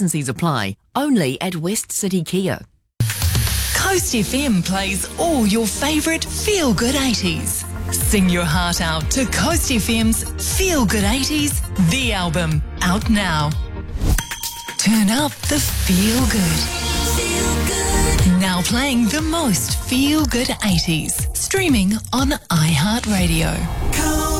T&Cs apply. Only at West City Kia. Coast FM plays all your favourite feel-good 80s. Sing your heart out to Coast FM's Feel Good 80s, the album, out now. Turn up the feel good. Now playing the most feel good 80s. Streaming on iHeartRadio.